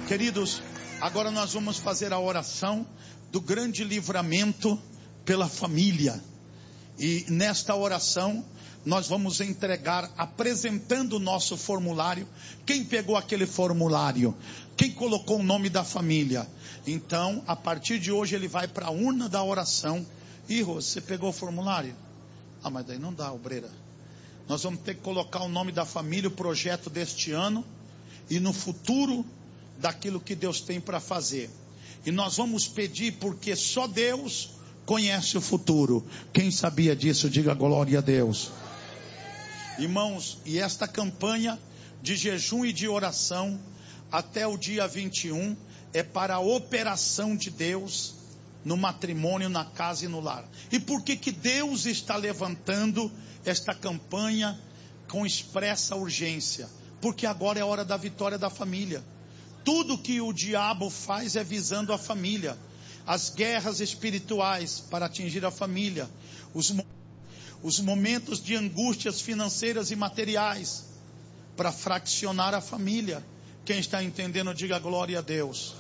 Queridos, agora nós vamos fazer a oração do grande livramento pela família. E nesta oração nós vamos entregar, apresentando o nosso formulário. Quem pegou aquele formulário? Quem colocou o nome da família? Então, a partir de hoje ele vai para a urna da oração. Ih, você pegou o formulário? Ah, mas daí não dá, obreira. Nós vamos ter que colocar o nome da família, o projeto deste ano e no futuro daquilo que Deus tem para fazer. E nós vamos pedir, porque só Deus conhece o futuro. Quem sabia disso, diga glória a Deus. Irmãos, e esta campanha de jejum e de oração até o dia 21 é para a operação de Deus no matrimônio, na casa e no lar. E por que Deus está levantando esta campanha com expressa urgência? Porque agora é a hora da vitória da família. Tudo que o diabo faz é visando a família. As guerras espirituais para atingir a família. Os momentos de angústias financeiras e materiais para fraccionar a família. Quem está entendendo, diga glória a Deus.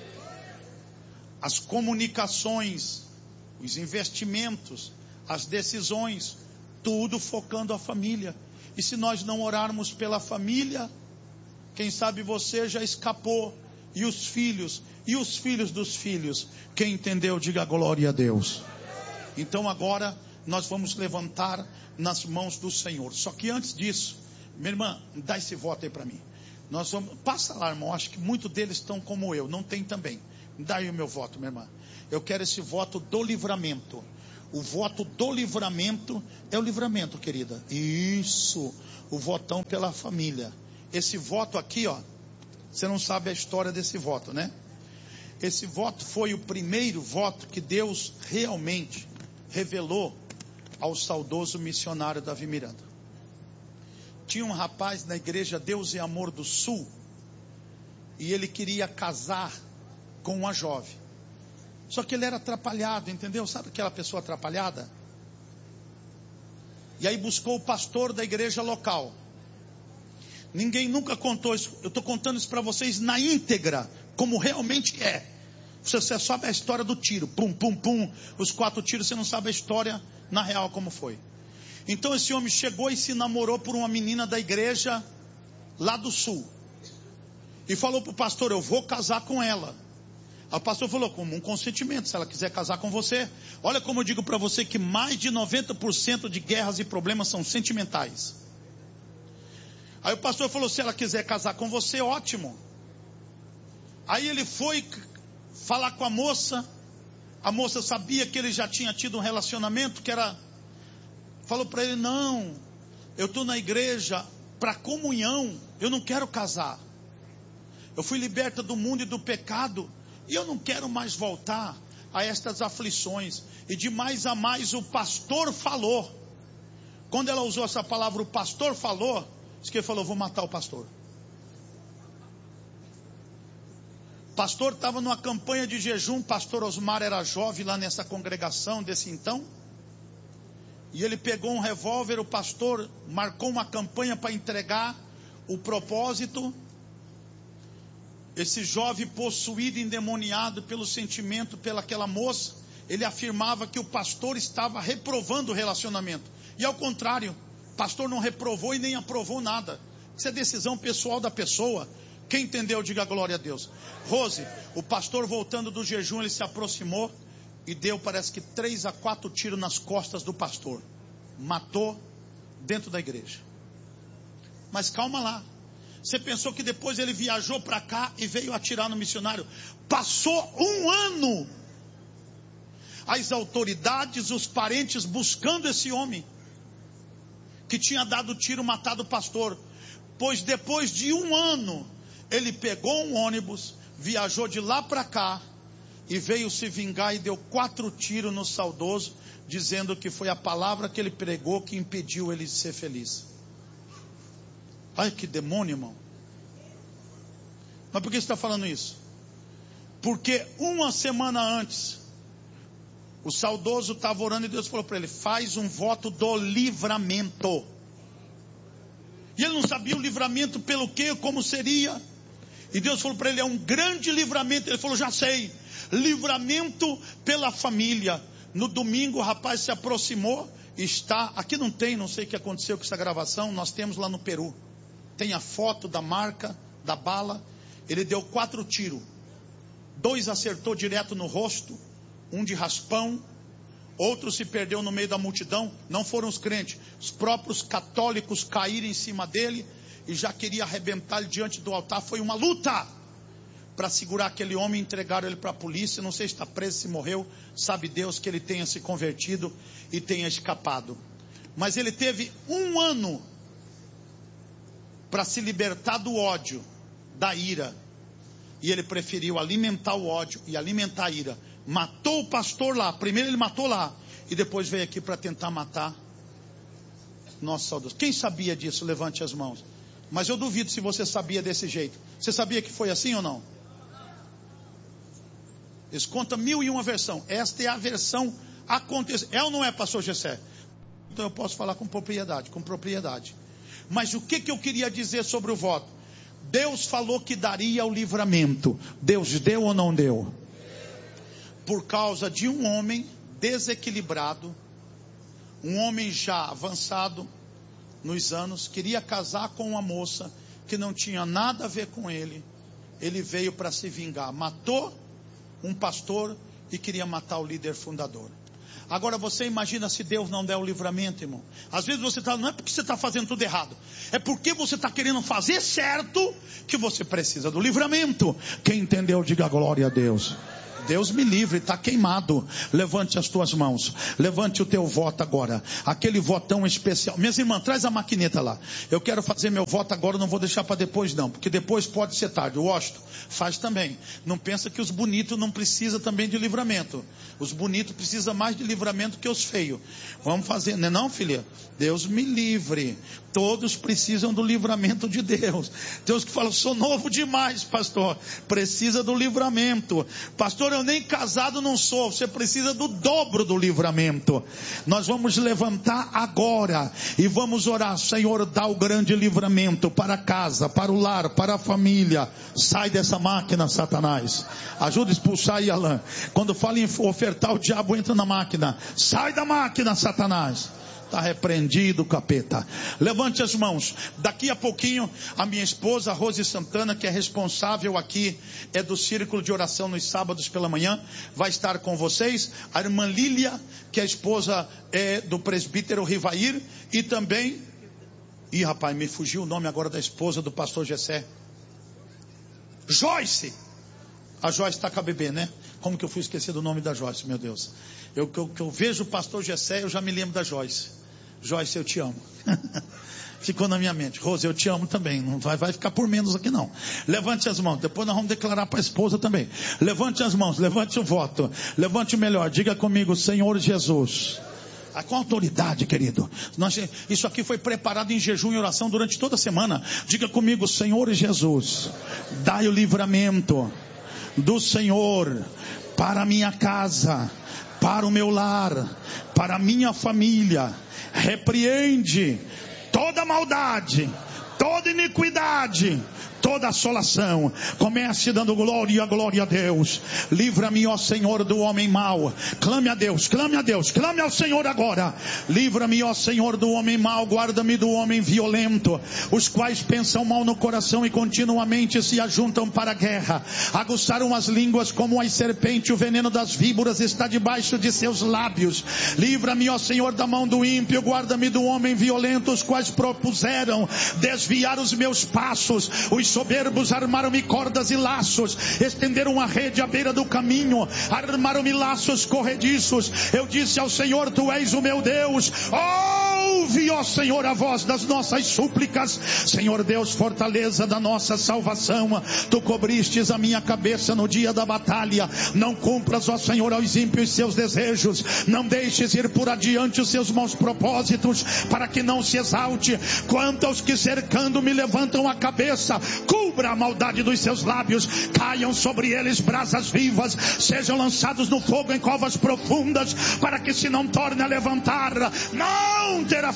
As comunicações, os investimentos, as decisões, tudo focando a família. E se nós não orarmos pela família, quem sabe você já escapou. E os filhos dos filhos. Quem entendeu, diga glória a Deus. Então agora nós vamos levantar nas mãos do Senhor. Só que antes disso, minha irmã, dá esse voto aí para mim. Nós vamos, passa lá, irmão, acho que muitos deles estão como eu, não tem também. Dá aí o meu voto, minha irmã. Eu quero esse voto do livramento. O voto do livramento é o livramento, querida. Isso, o votão pela família. Esse voto aqui, ó, você não sabe a história desse voto, né? Esse voto foi o primeiro voto que Deus realmente revelou ao saudoso missionário Davi Miranda. Tinha um rapaz na igreja Deus e Amor do Sul, e ele queria casar com uma jovem. Só que ele era atrapalhado, entendeu? Sabe aquela pessoa atrapalhada? E aí buscou o pastor da igreja local. Ninguém nunca contou isso. Eu estou contando isso para vocês na íntegra, como realmente é. Você sabe a história do tiro, pum, pum, pum, os 4 tiros, você não sabe a história na real como foi. Então esse homem chegou e se namorou por uma menina da igreja lá do sul. E falou para o pastor, eu vou casar com ela. O pastor falou, como um consentimento, se ela quiser casar com você. Olha como eu digo para você que mais de 90% de guerras e problemas são sentimentais. Aí o pastor falou, se ela quiser casar com você, ótimo. Aí ele foi falar com a moça sabia que ele já tinha tido um relacionamento, falou para ele, não, eu estou na igreja para comunhão, eu não quero casar. Eu fui liberta do mundo e do pecado, e eu não quero mais voltar a estas aflições. E de mais a mais o pastor falou. Quando ela usou essa palavra, o pastor falou, diz que ele falou, vou matar o pastor. O pastor estava numa campanha de jejum, pastor Osmar era jovem lá nessa congregação desse então. E ele pegou um revólver, o pastor marcou uma campanha para entregar o propósito. Esse jovem possuído, endemoniado pelo sentimento, pelaquela moça, ele afirmava que o pastor estava reprovando o relacionamento. E ao contrário, o pastor não reprovou e nem aprovou nada. Isso é decisão pessoal da pessoa. Quem entendeu, diga glória a Deus. Rose, o pastor voltando do jejum, ele se aproximou e deu, parece que 3 a 4 tiros nas costas do pastor. Matou dentro da igreja. Mas calma lá. Você pensou que depois ele viajou para cá e veio atirar no missionário? Passou 1 ano. As autoridades, os parentes buscando esse homem que tinha dado tiro, matado o pastor. Pois depois de 1 ano, ele pegou um ônibus, viajou de lá para cá e veio se vingar e deu 4 tiros no saudoso, dizendo que foi a palavra que ele pregou que impediu ele de ser feliz. Ai, que demônio, irmão. Mas por que você está falando isso? Porque 1 semana antes, o saudoso estava orando e Deus falou para ele, faz um voto do livramento. E ele não sabia o livramento pelo que, como seria. E Deus falou para ele: é um grande livramento. Ele falou: já sei, livramento pela família. No domingo o rapaz se aproximou, aqui não tem, não sei o que aconteceu com essa gravação, nós temos lá no Peru, tem a foto da marca, da bala. Ele deu 4 tiros, 2 acertou direto no rosto, um de raspão, outro se perdeu no meio da multidão. Não foram os crentes, os próprios católicos caíram em cima dele e já queria arrebentar ele diante do altar. Foi uma luta para segurar aquele homem. Entregaram ele para a polícia. Não sei se está preso, se morreu, sabe Deus, que ele tenha se convertido e tenha escapado. Mas ele teve 1 ano para se libertar do ódio, da ira, e ele preferiu alimentar o ódio e alimentar a ira. Matou o pastor lá. Primeiro ele matou lá e depois veio aqui para tentar matar nosso saudoso. Quem sabia disso? Levante as mãos. Mas eu duvido se você sabia desse jeito. Você sabia que foi assim ou não? Eles contam 1001 versão. Esta é a versão aconteceu. É ou não é, pastor Gessé? Então eu posso falar com propriedade. Mas o que eu queria dizer sobre o voto? Deus falou que daria o livramento. Deus deu ou não deu? Por causa de um homem desequilibrado, um homem já avançado nos anos, queria casar com uma moça que não tinha nada a ver com ele. Ele veio para se vingar, matou um pastor e queria matar o líder fundador. Agora você imagina se Deus não der o livramento, irmão. Às vezes você não é porque você está fazendo tudo errado, é porque você está querendo fazer certo que você precisa do livramento. Quem entendeu, diga glória a Deus. Deus me livre, está queimado. Levante as tuas mãos, levante o teu voto agora, aquele votão especial. Minhas irmãs, traz a maquineta lá. Eu quero fazer meu voto agora, não vou deixar para depois não, porque depois pode ser tarde. O Washington faz também. Não pensa que os bonitos não precisam também de livramento. Os bonitos precisam mais de livramento que os feios. Vamos fazer, não é não, filha? Deus me livre. Todos precisam do livramento de Deus. Deus que fala: sou novo demais, pastor. Precisa do livramento. Pastor, eu nem casado não sou. Você precisa do dobro do livramento. Nós vamos levantar agora e vamos orar. Senhor, dá o grande livramento para a casa, para o lar, para a família. Sai dessa máquina, Satanás. Ajuda a expulsar aí, Alain. Quando fala em ofertar, o diabo entra na máquina. Sai da máquina, Satanás. Está repreendido, capeta. Levante as mãos. Daqui a pouquinho a minha esposa Rose Santana, que é responsável aqui, é do círculo de oração nos sábados pela manhã, vai estar com vocês. A irmã Lília, que é a esposa do presbítero Rivair, e também, rapaz, me fugiu o nome agora da esposa do pastor Gessé, Joyce. A Joyce está com a bebê, né? Como que eu fui esquecer do nome da Joyce, meu Deus? Eu vejo o pastor Gessé, eu já me lembro da Joyce. Joyce, eu te amo. Ficou na minha mente. Rose, eu te amo também. Não vai ficar por menos aqui não. Levante as mãos. Depois nós vamos declarar para a esposa também. Levante as mãos, levante o voto. Levante o melhor. Diga comigo: Senhor Jesus. Com autoridade, querido. Isso aqui foi preparado em jejum e oração durante toda a semana. Diga comigo: Senhor Jesus, dai o livramento do Senhor para a minha casa, para o meu lar, para a minha família. Repreende toda maldade, toda iniquidade, toda assolação. Comece dando glória a Deus. Livra-me, ó Senhor, do homem mau. Clame a Deus, clame a Deus, clame ao Senhor agora. Livra-me, ó Senhor, do homem mau. Guarda-me do homem violento, os quais pensam mal no coração e continuamente se ajuntam para a guerra. Aguçaram as línguas como as serpentes, o veneno das víboras está debaixo de seus lábios. Livra-me, ó Senhor, da mão do ímpio. Guarda-me do homem violento, os quais propuseram desviar os meus passos. Os soberbos armaram-me cordas e laços, estenderam a rede à beira do caminho, armaram-me laços corrediços. Eu disse ao Senhor: Tu és o meu Deus. Ouve, ó Senhor, a voz das nossas súplicas. Senhor Deus, fortaleza da nossa salvação, Tu cobristes a minha cabeça no dia da batalha. Não cumpras, ó Senhor, aos ímpios seus desejos. Não deixes ir por adiante os seus maus propósitos, para que não se exalte. Quanto aos que cercando me levantam a cabeça, cubra a maldade dos seus lábios. Caiam sobre eles brasas vivas, sejam lançados no fogo em covas profundas, para que se não torne a levantar, não terá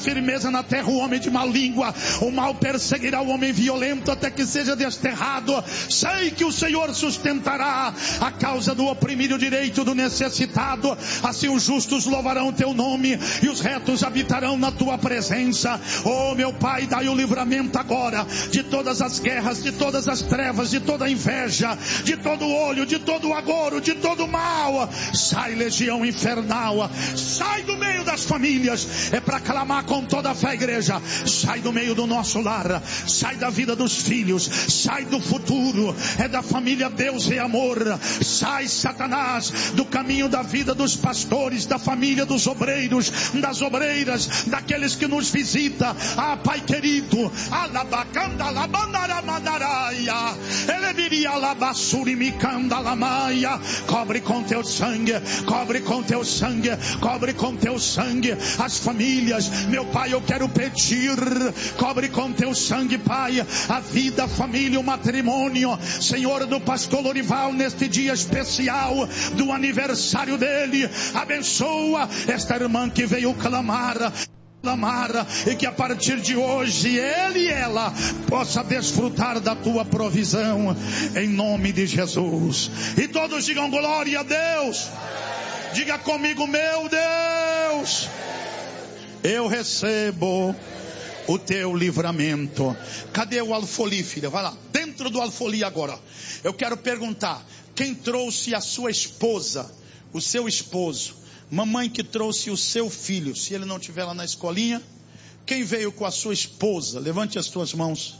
firmeza na terra o homem de má língua. O mal perseguirá o homem violento até que seja desterrado. Sei que o Senhor sustentará a causa do oprimido, o direito do necessitado. Assim os justos louvarão teu nome e os retos habitarão na tua presença. Oh meu Pai, dai o livramento agora de todas as guerras, de todas as trevas, de toda a inveja, de todo olho, de todo agouro, de todo mal. Sai legião infernal, sai do meio das famílias. É para clamar com toda a fé, igreja. Sai do meio do nosso lar, sai da vida dos filhos, sai do futuro, é da família Deus e amor. Sai, Satanás, do caminho da vida dos pastores, da família dos obreiros, das obreiras, daqueles que nos visitam. Ah, Pai querido, alabacanda labandara mandaraia, eleviria alabassuri micanda lamaia. Cobre com teu sangue, cobre com teu sangue, cobre com teu sangue as famílias. Meu Pai, eu quero pedir, cobre com teu sangue, Pai, a vida, a família, o matrimônio, Senhor, do pastor Lorival, neste dia especial do aniversário dele. Abençoa esta irmã que veio clamar, e que a partir de hoje ele e ela possa desfrutar da tua provisão, em nome de Jesus. E todos digam glória a Deus. Diga comigo, meu Deus, eu recebo o teu livramento. Cadê o alfoli, filha? Vai lá, dentro do alfoli agora. Eu quero perguntar, quem trouxe a sua esposa, o seu esposo? Mamãe que trouxe o seu filho, se ele não estiver lá na escolinha. Quem veio com a sua esposa? Levante as tuas mãos.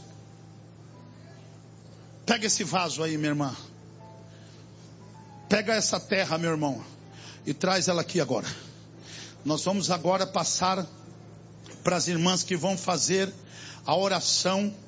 Pega esse vaso aí, minha irmã. Pega essa terra, meu irmão, e traz ela aqui agora. Nós vamos agora passar para as irmãs que vão fazer a oração